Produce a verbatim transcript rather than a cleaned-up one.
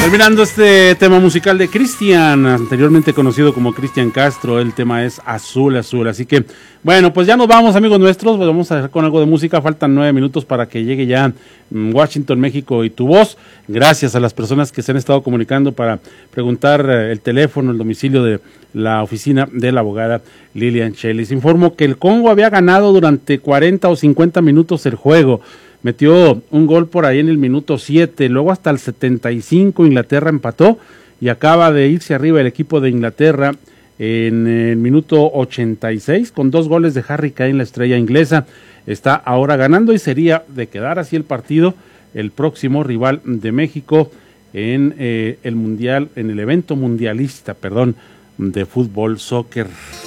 Terminando este tema musical de Cristian, anteriormente conocido como Cristian Castro, el tema es Azul Azul, así que bueno, pues ya nos vamos, amigos nuestros, pues vamos a dejar con algo de música, faltan nueve minutos para que llegue ya Washington, México y tu voz. Gracias a las personas que se han estado comunicando para preguntar el teléfono, el domicilio de la oficina de la abogada Lilian Shelley. Les informo que el Congo había ganado durante cuarenta o cincuenta minutos el juego. Metió un gol por ahí en el minuto siete, luego hasta el setenta y cinco Inglaterra empató y acaba de irse arriba el equipo de Inglaterra en el minuto ochenta y seis con dos goles de Harry Kane, la estrella inglesa. Está ahora ganando y sería de quedar así el partido el próximo rival de México en eh, el mundial, en el evento mundialista, perdón, de fútbol, soccer.